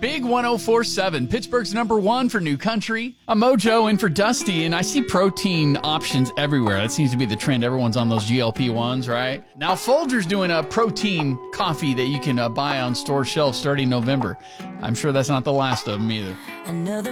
Big 1047, Pittsburgh's #1 for new country. I'm Mojo in for Dusty, and I see protein options everywhere. That seems to be the trend. Everyone's on those GLP-1s, right? Now, Folgers doing a protein coffee that you can buy on store shelves starting November. I'm sure that's not the last of them either.